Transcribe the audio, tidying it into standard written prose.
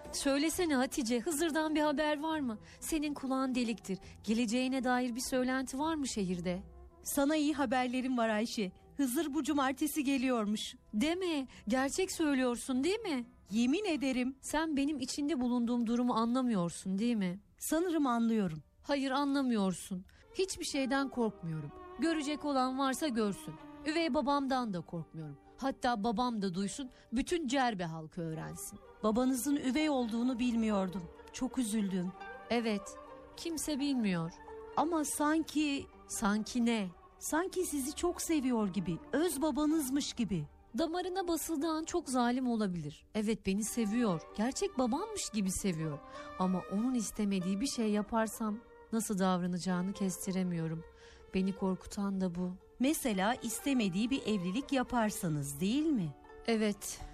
Söylesene Hatice, Hızır'dan bir haber var mı? Senin kulağın deliktir. Geleceğine dair bir söylenti var mı şehirde? Sana iyi haberlerim var Ayşe. Hızır bu cumartesi geliyormuş. Deme, gerçek söylüyorsun değil mi? Yemin ederim. Sen benim içinde bulunduğum durumu anlamıyorsun değil mi? Sanırım anlıyorum. Hayır, anlamıyorsun. Hiçbir şeyden korkmuyorum. Görecek olan varsa görsün. Üvey babamdan da korkmuyorum. Hatta babam da duysun, bütün Cerbe halkı öğrensin. Babanızın üvey olduğunu bilmiyordum. Çok üzüldüm. Evet, kimse bilmiyor. Ama sanki... Sanki ne? Sanki sizi çok seviyor gibi. Öz babanızmış gibi. Damarına basıldığı an çok zalim olabilir. Evet, beni seviyor. Gerçek babammış gibi seviyor. Ama onun istemediği bir şey yaparsam nasıl davranacağını kestiremiyorum. Beni korkutan da bu. Mesela istemediği bir evlilik yaparsanız değil mi? Evet,